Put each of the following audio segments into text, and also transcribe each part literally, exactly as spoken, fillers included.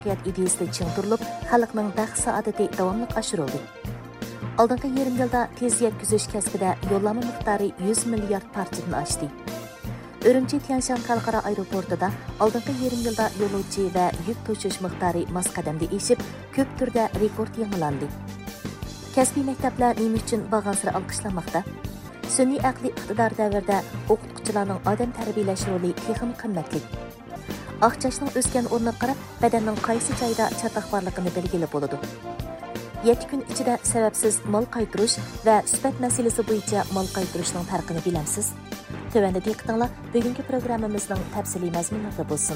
taraqqiyot ideyasida ching turilib, xalqning baxt saodati davomli oshirildi. Oldingi yarim yilda tez yetkazish kasbida yo'llanma miqdori yuz milliard parchadan oshdi. Urumchi Tianshan xalqaro aeroportida oldingi yarim yilda yo'lovchi va yuk tashish miqdori mos qadamda eshib, ko'p turda rekord yangilandi. Kasbiy maktablar nima uchun bag'ansira olqishlanmoqda? Sun'iy aqli iqtidor davrida o'qituvchilarning odam tarbiyalash roli texnik qimmatli. Aqchashning o'sgan o'rniga qarab, badanning qaysi joyda chatoq borligini belgilab bo'ladi. yetti kun ichida sababsiz mol qaytirish va sifat masalasi bo'yicha mol qaytirishning farqini bilamsiz? Tövəndə diqqətinizlə bugünkü proqramımızın təfsili məzmunları bolsun.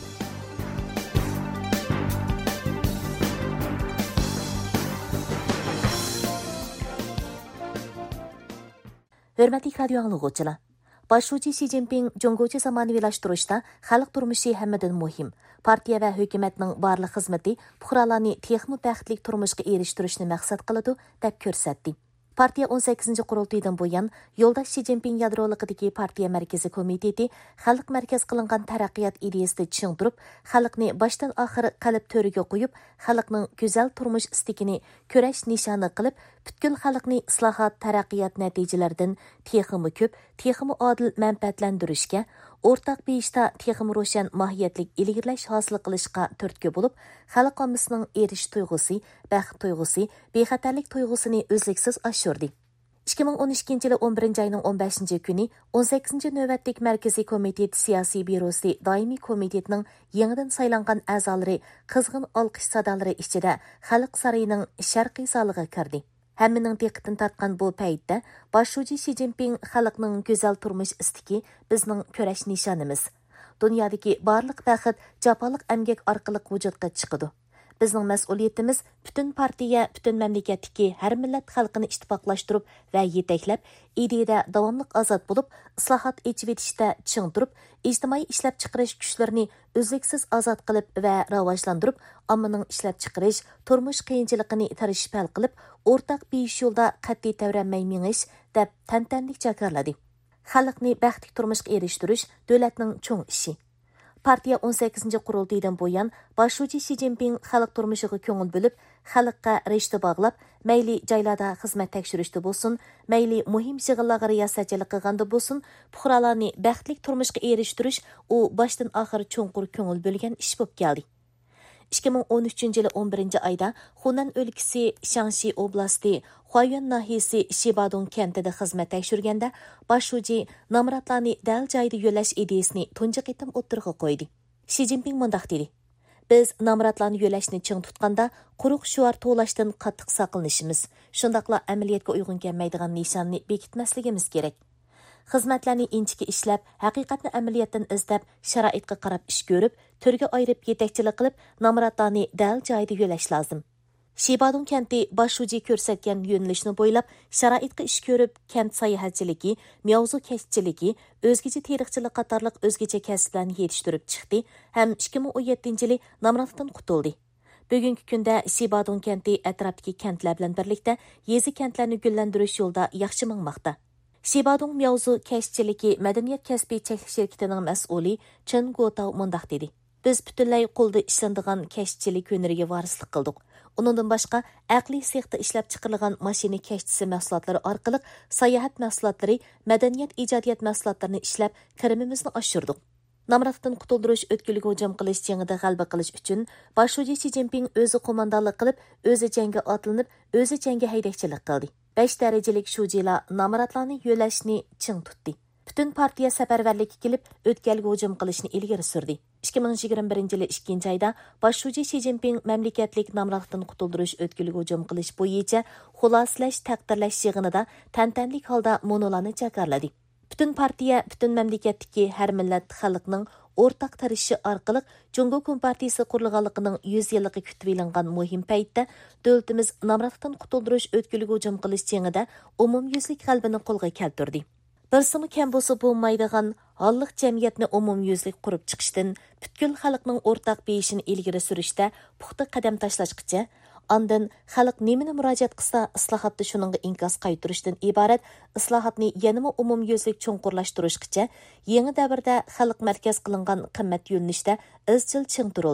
Hörmətli radio anlıqçılar, Başçı Xi Jinping Cungocha zamanaviylaşdırışda xalq turmushi hammadan muhim. Partiya va hökumətinin barlıq xizməti fuqarolarni texmi bəxtlik turmuşqa erişdirishni maqsad qiladi deb ko'rsatdi. Partiya o'n sakkizinchi qurultaydan buyon Yo'ldosh Xi Jinping yadroligidagi partiya markaziy komiteti xalq markaz qilingan taraqqiyot ideyasida ching turib, xalqni boshdan oxiri qalb to'riga qo'yib, xalqning go'zal turmush istikini ko'rash nishoni qilib, butkul xalqni islohot taraqqiyot natijalaridan texmi ko'p, texmi odil manfaatlantirishga, o'rtaq beyishda texmi ro'shan mohiyatlik ilgirlash hosil qilishga turtki bo'lib, xalq ommasining erish tuyg'usi, baxt tuyg'usi, bexatarlik tuyg'usini o'zliksiz oshirdi. ikki ming o'n ikkinchi yil o'n birinchi oyning o'n beshinchi kuni o'n sakkizinchi navbatlik markaziy komitet siyosiy byurosi doimiy komitetining yangidan saylangan a'zolari qizg'in olqish sadolari ichida xalq saroyining sharqiy zaliga kirdi. Hammaning diqqatini tortgan bu paytda Başçı Xi Jinping xalqning go'zal turmush istiki bizning ko'rash nishonimiz. Dunyodagi barliq baxt jafoliq emgak orqali vujudga chiqadi. Bizning mas'uliyatimiz butun partiya, butun mamlakatdagi har millat xalqini ittifoqlashtirib va yetaklab, ideyada davomli ozod bo'lib, islohot echib etishda ching turib, ijtimoiy ishlab chiqarish kuchlarini uzluksiz ozod qilib va rivojlantirib, ommaning ishlab chiqarish, turmush qiyinchiligini tirishib hal qilib, o'rtaq beyish yo'lda qat'iy tavranmay mingish deb tantanlik jakarladi. Xalqni baxtli turmushga erishtirish davlatning cho'ng ishi. Partiya o'n sakkizinchi qurultaydan buyon Başçı Xi Jinping xalq turmushiga ko'ngil bo'lib, xalqqa rishta bog'lab, mayli joylarda xizmat tekshirishda bo'lsin, mayli muhim yig'inlarga riyosatchilik qilganda bo'lsin, fuqarolarni baxtli turmushga erishtirish u boshdan oxir cho'nqur ko'ngil bo'lgan ish bo'lib keldi. ikki ming o'n uchinchi yil o'n birinchi oyda Hunan o'lkasi Shanxi oblasti Huayuan nahiyasi Shibadong kentida xizmat tekshirganda Başçı namratlarni dal joyda yo'llash ideyasini tunji qitim o'ttirg'a qo'ydi. Xi Jinping mundaq dedi: Biz namratlarni yo'llashni ching tutganda quruq shuar to'lashdan qattiq saqlanishimiz, shundaqla amaliyotga uyg'un kelmaydigan nishonni bekitmasligimiz kerak. Xizmatlarni inchiki ishlab, haqiqatni amaliyotdan izlab, sharoitga qarab ish ko'rib, turga ayirib yetakchilik qilib, namratlarni dal joyida yo'lash lozim. Shibadong kenti Başçı ko'rsatgan yo'nalishni bo'ylab, sharoitga ish ko'rib, kent sayohatchiligi, mavzu kashchiligi, o'zgacha teriqchilik qatorliq o'zgacha kasblarni yetishtirib chiqdi, ham ikki ming o'n yettinchi yili namratdan qutuldi. Bugungi kunda Shibadong kenti atrofdagi kentlar bilan birlikda yezi kentlarni gullantirish yo'lida yaxshi mingmoqda. Shibadong mavzu kashchiligi madaniyat kasbiy cheklik shirkatining mas'uli Chen Guotao mundaq dedi: Biz butunlay qo'lda ishlanadigan kashchilik hunariga varislik qildik. Undan boshqa aqliy sexda ishlab chiqarilgan mashina kashchisi mahsulotlari orqali sayohat mahsulotlari, madaniyat ijodiyat mahsulotlarini ishlab kirimimizni oshirdik. Namratdan qutuldirish o'tkilga hujum qilish jangida g'alaba qilish uchun Başçı Xi Jinping o'zi qo'mondonlik qilib, o'zi jangga otlanib, o'zi jangga haydakchilik qildi. besh darajalik shujilar namratlarni yo'lashni ching tutdi. Butun partiya safarbarlikka kelib, o'tkalga hujum qilishni ilgari surdi. ikki ming yigirma birinchi yil ikkinchi oyda Başçı Xi Jinping mamlakatlik namratdan qutuldirish o'tkilga hujum qilish bo'yicha xuloslash taqdirlash yig'inida tantanlik holda monolarni jakarladi. Butun partiya, butun mamlakatdagi har millat xalqning o'rtaq tirishi orqali Jungo Kompartiyasi qurilganligining yuz yilligi kutib olingan muhim paytda davlatimiz namratdan qutuldirish o'tkilga hujum qilish jangida umumyuzlik g'alabani qo'lga keltirdi. Birsimi kam bo'lsa bo'lmaydigan holliq jamiyatni umumyuzlik qurib chiqishdan butkul xalqning o'rtaq beyishini ilgari surishda puxta qadam tashlashgacha, ondan xalq nimani murojaat qilsa islohotni shuningga inkos qaytirishdan iborat islohotni yanama umumyuzlik cho'nqurlashtirishgacha yangi davrda xalq markaz qilingan qimmat yo'nalishda izchil ching turildi.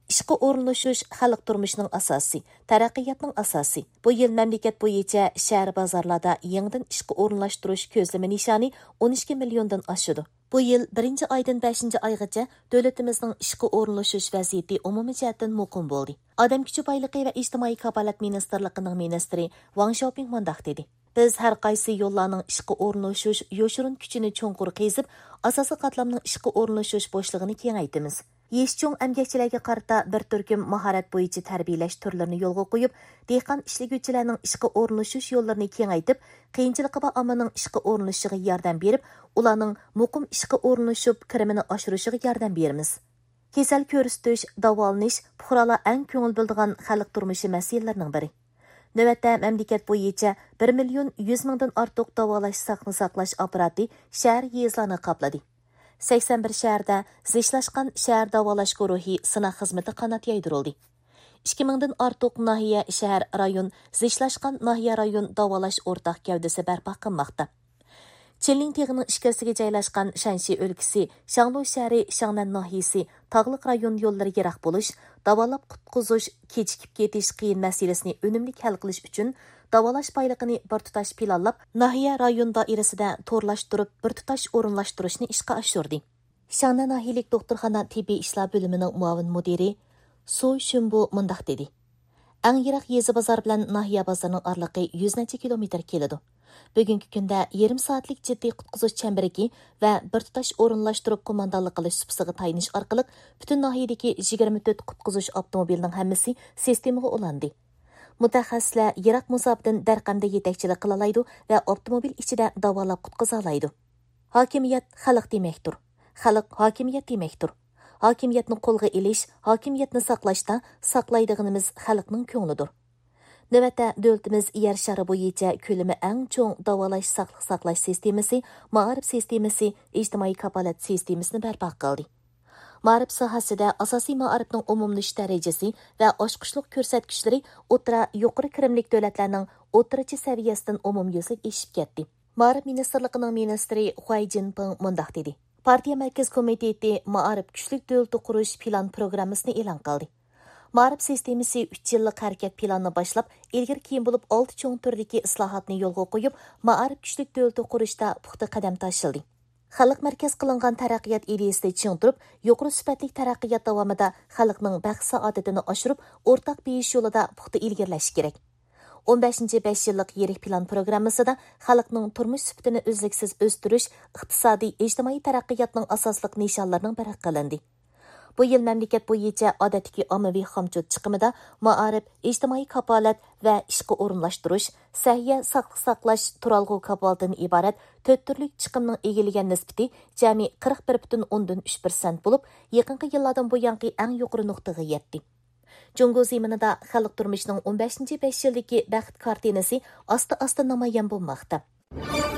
İşqi o'rinlashish xalq turmushining asosi, taraqqiyotning asosi. Bu yil mamlakat bo'yicha shahar bozorlarda yangidan ishqi o'rinlashtirish ko'zlama nishoni o'n ikki milliondan oshadi. Bu yil birinchi oydan beshinchi oygacha davlatimizning ishqi o'rinlashish vaziyati umumiy jihatdan muqim bo'ldi. Odam kuchi boyligi va ijtimoiy kafolat ministrligining ministri Wang Xiaoping mundaq dedi. Biz har qaysi yo'llarning ishqi o'rinlashish yoshirin kuchini cho'nqur qezib, asosiy qatlamning ishqi o'rinlashish bo'shlig'ini kengaytamiz. Yeshcho'ng emgakchilarga qarata bir turkum mahorat bo'yicha tarbiyalash turlarini yo'lga qo'yib, dehqon ishlaguvchilarning ishqi o'rinlashish yo'llarini kengaytib, qiyinchiligi bor ommaning ishqi o'rinlashishiga yordam berib, ularning muqim ishqi o'rinlashib, kirimini oshirishiga yordam beramiz. Kasal ko'rsatish, davolanish fuqarolar eng ko'ngil bildigan xalq turmushi masalalarining biri. Növətdə məmləkət boyunca bir million yüz mingdan ortiq davolash saqni saqlash apparati shahar yezlarni qapladı. sakson bir shaharda zichlashgan shahar davolash guruhi sınaq xizmati qanot yaydirildi. ikki mingdan ortiq nahiya, shahar, rayon, zichlashgan nahiya rayon davolash o'rtaq gavdasi barpo qilinmoqda. Çinling teg'ining ichkarisiga joylashgan Shanxi o'lkasi, Shanglu shahri, Shangnan nahiyasi, tog'liq rayon yo'llari yiroq bo'lish, davolab qutqizish, kechikib ketish qiyin masalasini unumli hal qilish uchun davolash payligini bir tutash planlab, nahiya rayon doirasida to'rlashtirib, bir tutash o'rinlashtirishni ishga oshirdi. Shangnan nahiyalik doktorxona tibbiy ishlar bo'limining muavin mudiri Su Shunbu mundaq dedi. Eng yiroq yezi bozor bilan nahiya bozorining oraliqi yuz necha kilometr keladi. Bugungi kunda yarim soatlik jiddiy qutqizish chambaragi va bir tutash o'rinlashtirib qo'mondonlik qilish supsiga tayinish orqali butun nahiyadagi yigirma to'rt qutqizish avtomobilining hammasi sistemaga ulandi. Mutaxassislar yiroq musobadan darqamda yetakchilik qila oladi va avtomobil ichida davolab qutqiza oladi. Hokimiyat xalq demakdir. Xalq hokimiyat demakdir. Hokimiyatni qo'lga ilish, hokimiyatni saqlashda saqlaydiganimiz xalqning ko'nglidir. Növətdə dövlətimiz yer şarı bo'yicha ko'lami eng cho'ng davolash saqliq saqlash sistemasi, ma'arif sistemasi, ijtimoiy kafolat sistemasini barpo qildi. Ma'arif sohasida asosiy ma'arifning umumlashish darajasi va oshqishliq ko'rsatkichlari o'tira yuqori kirimlik davlatlarning o'tirachi saviyasidan umumyuzlik eshib ketdi. Ma'arif ministrligining ministri Huay Jinping mundaq dedi. Partiya Markaz komiteti ma'arif kuchlik davlat qurish plan programmasini e'lon qildi. Ma'arif sistemasi uch yillik harakat planini boshlab, ilgari keyin bo'lib olti cho'ng turdagi islohotni yo'lga qo'yib, ma'arif kuchlik davlat qurishda puxta qadam tashildi. Xalq markaz qilingan taraqqiyot ideyasida chingtirib, yuqori sifatli taraqqiyot davomida xalqning baxt saodatini oshirib, o'rtaq beyish yo'lida puxta ilgirlash kerak. o'n beshinchi besh yillik yirik plan programmasida xalqning turmush sifatini uzluksiz o'stirish, iqtisodiy, ijtimoiy taraqqiyotning asosliq nishonlarining biri qilindi. Bu yil mamlakat bo'yicha odatdagi ommaviy xomchut chiqimida ma'arif, ijtimoiy kafolat va ishga o'rinlashtirish, sahiya saqliq saqlash turalg'u kafolatidan iborat to'rt turlik chiqimning egillagan nisbati jami qirq bir butun o'ndan uch persent bo'lib, yaqinqi yillardan buyangi eng yuqori nuqtaga yetdi. Jungo zaminida xalq turmushining o'n beshinchi besh yildagi baxt kartinasi asta-asta namoyon bo'lmoqda.